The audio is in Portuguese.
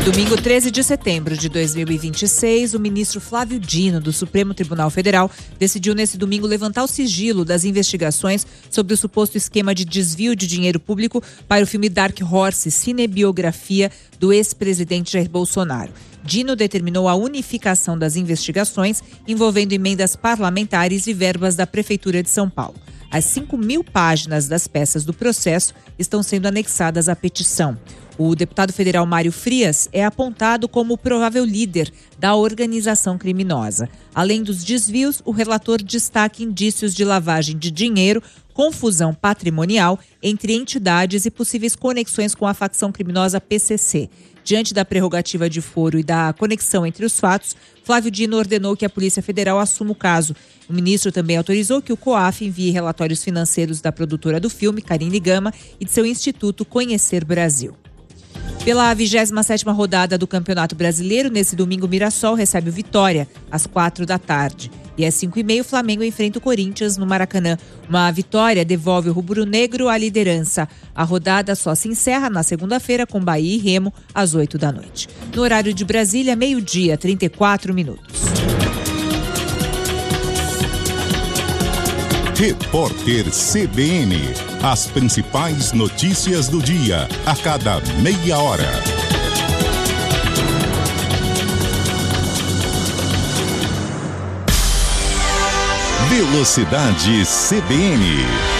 Domingo 13 de setembro de 2026, o ministro Flávio Dino, do Supremo Tribunal Federal, decidiu nesse domingo levantar o sigilo das investigações sobre o suposto esquema de desvio de dinheiro público para o filme Dark Horse, cinebiografia do ex-presidente Jair Bolsonaro. Dino determinou a unificação das investigações envolvendo emendas parlamentares e verbas da Prefeitura de São Paulo. As 5.000 páginas das peças do processo estão sendo anexadas à petição. O deputado federal Mário Frias é apontado como o provável líder da organização criminosa. Além dos desvios, o relator destaca indícios de lavagem de dinheiro, confusão patrimonial entre entidades e possíveis conexões com a facção criminosa PCC. Diante da prerrogativa de foro e da conexão entre os fatos, Flávio Dino ordenou que a Polícia Federal assuma o caso. O ministro também autorizou que o COAF envie relatórios financeiros da produtora do filme, Carine Gama, e de seu instituto Conhecer Brasil. Pela 27ª rodada do Campeonato Brasileiro, nesse domingo, o Mirassol recebe o Vitória, às 16h. E às 5h30, o Flamengo enfrenta o Corinthians no Maracanã. Uma vitória devolve o rubro-negro à liderança. A rodada só se encerra na segunda-feira com Bahia e Remo, às 20h. No horário de Brasília, 12h, 34 minutos. Repórter CBN. As principais notícias do dia, a cada meia hora. Velocidade CBN.